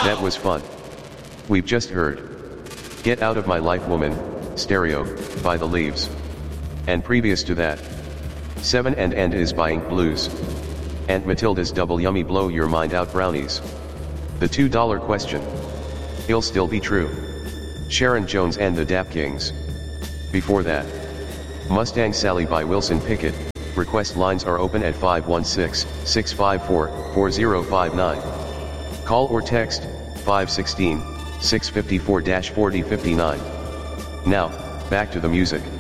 That was fun. We've just heard Get Out of My Life Woman, Stereo, by The Leaves. And previous to that, 7 and is buying Blues. And Matilda's Double Yummy Blow Your Mind Out Brownies. The $2 question. He'll still be true. Sharon Jones and the Dap Kings. Before that, Mustang Sally by Wilson Pickett. Request lines are open at 516-654-4059. Call or text 516-654-4059. Now, back to the music.